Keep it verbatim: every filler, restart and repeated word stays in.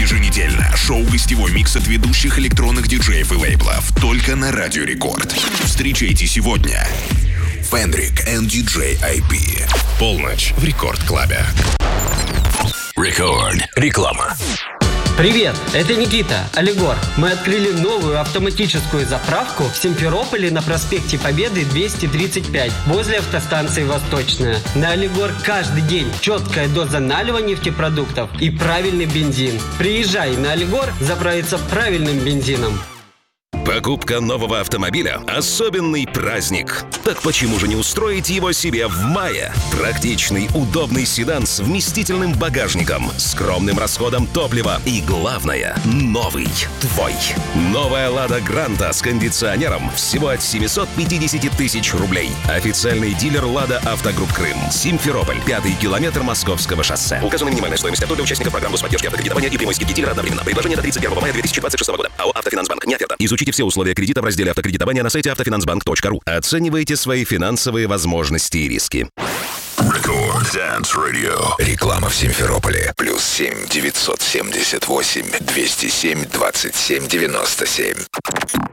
Еженедельно шоу-гостевой микс от ведущих электронных диджеев и лейблов. Только на Радио Рекорд. Встречайте сегодня Фендрик and ди джей ай пи. Полночь в Рекорд-клабе. Рекорд. Реклама. Привет, это Никита, Алигор. Мы открыли новую автоматическую заправку в Симферополе на проспекте Победы двести тридцать пять, возле автостанции Восточная. На Алигор каждый день четкая доза налива нефтепродуктов и правильный бензин. Приезжай на Алигор заправиться правильным бензином. Покупка нового автомобиля – особенный праздник. Так почему же не устроить его себе в мае? Практичный, удобный седан с вместительным багажником, скромным расходом топлива и, главное, новый, твой. Новая «Лада Гранта» с кондиционером всего от семьсот пятьдесят тысяч рублей. Официальный дилер «Лада Автогрупп Крым». Симферополь, пятый километр Московского шоссе. Указана минимальная стоимость авто для участников программы поддержки автокредитования и прямой скидки дилера одновременно. Предложение до тридцать первого мая две тысячи двадцать шестого года. АО «Автофинансбанк». Не оферта. Изучите все условия кредита в разделе автокредитования на сайте автофинансбанк точка ру. Оценивайте свои финансовые возможности и риски. Рекорд Dance Radio. Реклама в Симферополе. Плюс семь девятьсот семьдесят восемь двести семь двадцать семь девяносто семь.